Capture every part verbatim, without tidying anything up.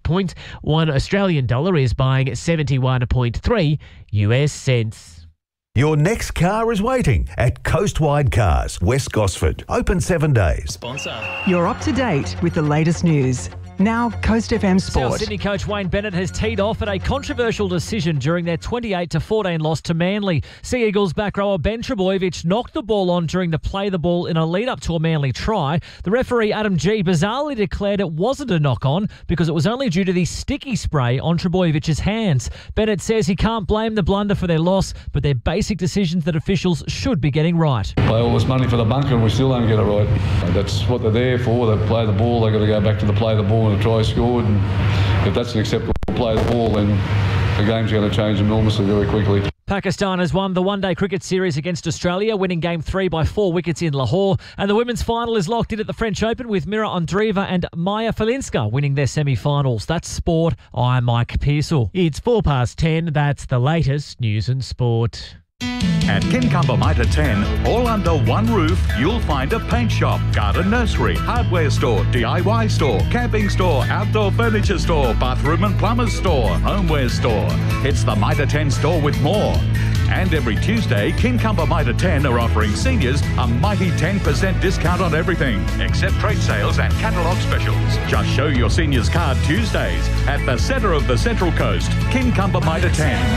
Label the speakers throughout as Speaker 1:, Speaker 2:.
Speaker 1: point. One Australian dollar is buying seventy-one point three U S cents.
Speaker 2: Your next car is waiting at Coastwide Cars, West Gosford. Open seven days.
Speaker 3: Sponsor.
Speaker 4: You're up to date with the latest news. Now, Coast F M Sport.
Speaker 5: South Sydney coach Wayne Bennett has teed off at a controversial decision during their twenty-eight to fourteen loss to Manly. Sea Eagles back rower Ben Trebojevic knocked the ball on during the play the ball in a lead-up to a Manly try. The referee, Adam G, bizarrely declared it wasn't a knock-on because it was only due to the sticky spray on Trebojevic's hands. Bennett says he can't blame the blunder for their loss, but they're basic decisions that officials should be getting right.
Speaker 6: Pay all this money for the bunker and we still don't get it right. That's what they're there for. They play the ball, they've got to go back to the play the ball and a try scored, and if that's an acceptable play of the ball, then the game's going to change enormously very quickly.
Speaker 5: Pakistan has won the one-day cricket series against Australia, winning game three by four wickets in Lahore. And the women's final is locked in at the French Open with Mira Andreeva and Maya Falinska winning their semi-finals. That's sport. I'm Mike Pearsall.
Speaker 1: It's four past ten. That's the latest news and sport.
Speaker 7: At Kincumber Mitre ten, all under one roof, you'll find a paint shop, garden nursery, hardware store, D I Y store, camping store, outdoor furniture store, bathroom and plumber's store, homeware store. It's the Mitre ten store with more. And every Tuesday, Kincumber Mitre ten are offering seniors a mighty ten percent discount on everything, except trade sales and catalogue specials. Just show your seniors card Tuesdays at the centre of the Central Coast, Kincumber Mitre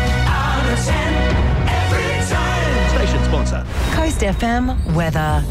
Speaker 7: ten.
Speaker 3: Station sponsor.
Speaker 8: Coast F M weather.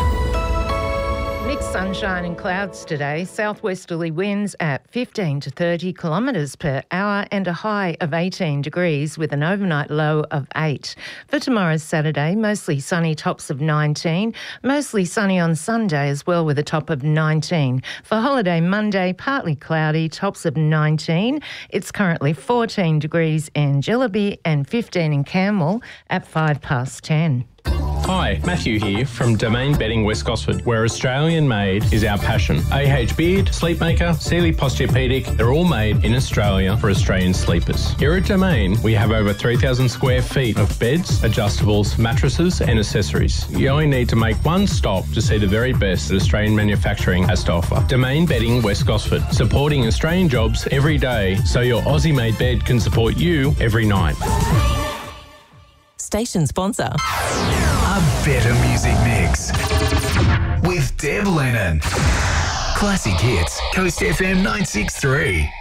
Speaker 9: Mixed sunshine and clouds today. Southwesterly winds at fifteen to thirty kilometres per hour and a high of eighteen degrees with an overnight low of eight. For tomorrow's Saturday, mostly sunny, tops of nineteen. Mostly sunny on Sunday as well with a top of nineteen. For holiday Monday, partly cloudy, tops of nineteen. It's currently fourteen degrees in Jillaby and fifteen in Camel at five past ten.
Speaker 10: Hi, Matthew here from Domain Bedding West Gosford, where Australian made is our passion. A H Beard, Sleepmaker, Sealy Posturepedic, they're all made in Australia for Australian sleepers. Here at Domain, we have over three thousand square feet of beds, adjustables, mattresses and accessories. You only need to make one stop to see the very best that Australian manufacturing has to offer. Domain Bedding West Gosford, supporting Australian jobs every day so your Aussie-made bed can support you every night.
Speaker 8: Station sponsor.
Speaker 11: A better music mix with Deb Lennon. Classic hits, Coast F M nine six three.